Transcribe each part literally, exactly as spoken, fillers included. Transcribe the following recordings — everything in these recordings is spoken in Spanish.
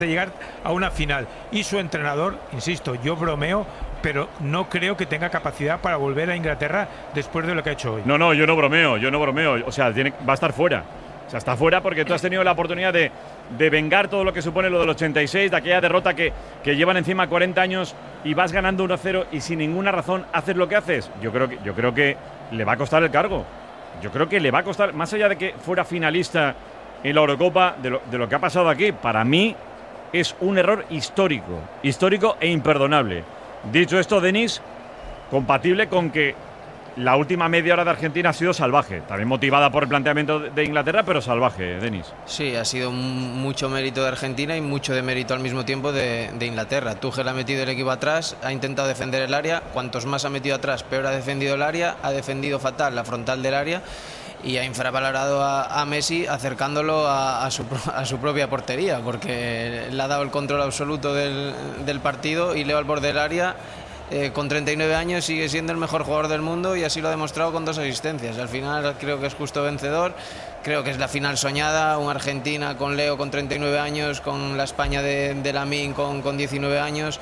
de llegar a una final, y su entrenador, insisto, yo bromeo, pero no creo que tenga capacidad para volver a Inglaterra después de lo que ha hecho hoy. No, no, yo no bromeo, yo no bromeo, o sea, tiene, va a estar fuera. O sea, está fuera porque tú has tenido la oportunidad de, de vengar todo lo que supone lo del ochenta y seis, de aquella derrota que, que llevan encima cuarenta años, y vas ganando uno a cero y sin ninguna razón haces lo que haces. Yo creo que, yo creo que le va a costar el cargo. Yo creo que le va a costar, más allá de que fuera finalista en la Eurocopa, de lo, de lo que ha pasado aquí, para mí es un error histórico, histórico e imperdonable. Dicho esto, Denis, compatible con que la última media hora de Argentina ha sido salvaje, también motivada por el planteamiento de Inglaterra, pero salvaje, Denis. Sí, ha sido mucho mérito de Argentina y mucho de mérito al mismo tiempo de, de Inglaterra. Tuchel ha metido el equipo atrás, ha intentado defender el área, cuantos más ha metido atrás, peor ha defendido el área, ha defendido fatal la frontal del área y ha infravalorado a, a Messi, acercándolo a, a, su, a su propia portería, porque le ha dado el control absoluto del, del partido, y Leo al borde del área, eh, con treinta y nueve años, sigue siendo el mejor jugador del mundo, y así lo ha demostrado con dos asistencias. Al final creo que es justo vencedor, creo que es la final soñada, una Argentina con Leo con treinta y nueve años, con la España de, de Lamine con, con diecinueve años.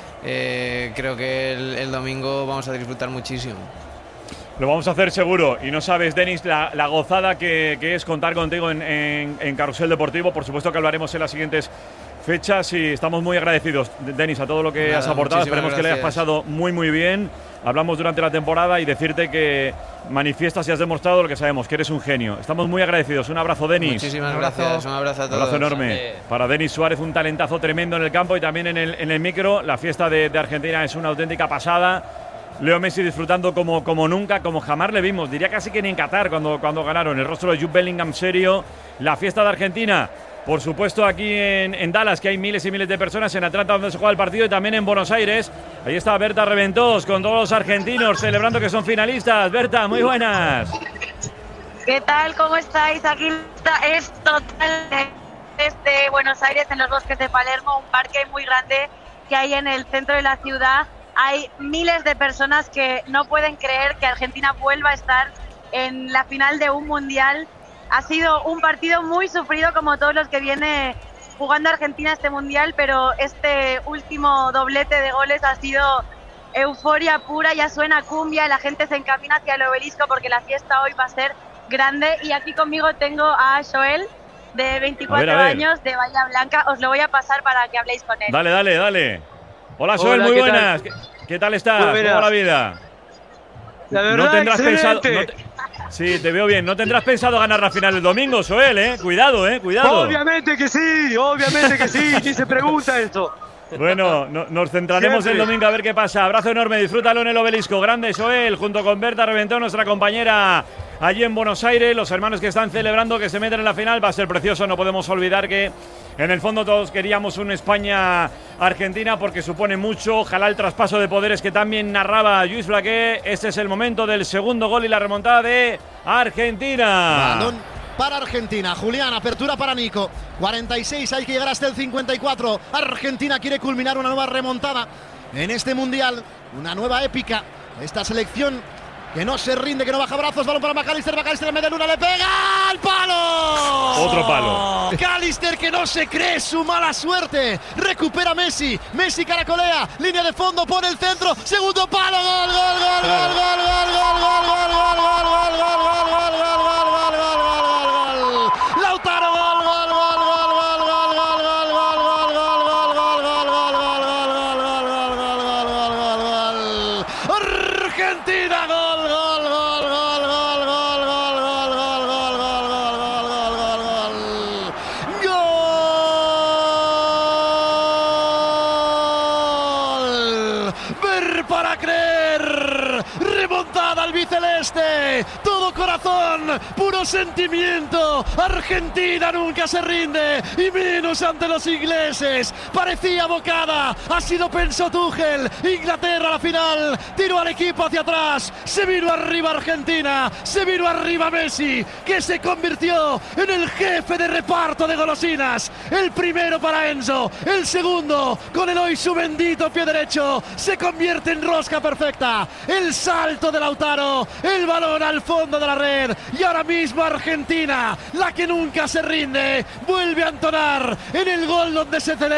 Eh, creo que el, el domingo vamos a disfrutar muchísimo. Lo vamos a hacer seguro, y no sabes, Denis, la, la gozada que, que es contar contigo en, en, en Carrusel Deportivo. Por supuesto que hablaremos en las siguientes fechas y estamos muy agradecidos, Denis, a todo lo que Nada, has aportado. Esperemos gracias. que le hayas pasado muy muy bien. Hablamos durante la temporada y decirte que manifiestas y has demostrado lo que sabemos, que eres un genio. Estamos muy agradecidos. Un abrazo, Denis. Muchísimas gracias, un abrazo a todos. Un abrazo enorme eh. para Denis Suárez, un talentazo tremendo en el campo y también en el, en el micro. La fiesta de, de Argentina es una auténtica pasada. Leo Messi disfrutando como, como nunca, como jamás le vimos. Diría casi que ni en Qatar cuando, cuando ganaron. El rostro de Jude Bellingham serio. La fiesta de Argentina, por supuesto, aquí en, en Dallas, que hay miles y miles de personas. En Atlanta, donde se juega el partido, y también en Buenos Aires. Ahí está Berta Reventós con todos los argentinos celebrando que son finalistas. Berta, muy buenas. ¿Qué tal? ¿Cómo estáis? Aquí está, es total desde Buenos Aires, en los bosques de Palermo, un parque muy grande que hay en el centro de la ciudad. Hay miles de personas que no pueden creer que Argentina vuelva a estar en la final de un mundial. Ha sido un partido muy sufrido, como todos los que viene jugando Argentina este mundial, pero este último doblete de goles ha sido euforia pura. Ya suena cumbia, la gente se encamina hacia el obelisco porque la fiesta hoy va a ser grande. Y aquí conmigo tengo a Joel, de veinticuatro a ver, a ver. años, de Bahía Blanca. Os lo voy a pasar para que habléis con él. Dale, dale, dale. Hola, Joel, Hola, muy ¿qué buenas. ¿Qué, ¿Qué tal estás? ¿Cómo va la vida? La verdad, no tendrás excelente. pensado. No te, sí, te veo bien. No tendrás pensado ganar la final el domingo, Joel, ¿eh? Cuidado, ¿eh? Cuidado. Obviamente que sí, obviamente que sí. Ni se pregunta esto. Bueno, no, nos centraremos Siempre. el domingo a ver qué pasa. Abrazo enorme, disfrútalo en el obelisco. Grande, Joel, junto con Berta Reventós, nuestra compañera allí en Buenos Aires. Los hermanos que están celebrando que se meten en la final. Va a ser precioso, no podemos olvidar que en el fondo todos queríamos una España-Argentina porque supone mucho. Ojalá el traspaso de poderes que también narraba Lluís Flaqué. Este es el momento del segundo gol y la remontada de Argentina. Balón para Argentina. Julián, apertura para Nico. cuarenta y seis, hay que llegar hasta el cincuenta y cuatro. Argentina quiere culminar una nueva remontada en este mundial. Una nueva épica. Esta selección que no se rinde, que no baja brazos. Balón para McAllister. McAllister en media luna, le pega al palo. Otro palo. McAllister, que no se cree su mala suerte. Recupera Messi. Messi caracolea. Línea de fondo, pone el centro. Segundo palo. Gol, gol, gol, gol, gol, gol, gol, gol, gol, gol, gol, gol, gol, gol, gol, gol, gol, gol, gol, gol. Lautaro, gol, gol, gol, gol, gol, gol, gol, gol, gol, gol, gol, gol, gol, gol, gol, gol, gol, gol, Argentina, gol, gol, gol, gol, gol, gol, gol, gol, gol, gol, gol, gol, gol, gol, gol, gol. Ver para creer. Remontada al biceleste. Todo corazón, puro sentimiento. Argentina nunca se rinde, y menos ante los ingleses. Parecía bocada, ha sido pensó Tuchel. Inglaterra a la final, tiró al equipo hacia atrás. Se vino arriba Argentina, se vino arriba Messi, que se convirtió en el jefe de reparto de golosinas. El primero para Enzo, el segundo con el hoy su bendito pie derecho, se convierte en rosca perfecta. El salto de Lautaro, el balón al fondo de la red, y ahora mismo Argentina, la que nunca se rinde, vuelve a entonar en el gol donde se celebra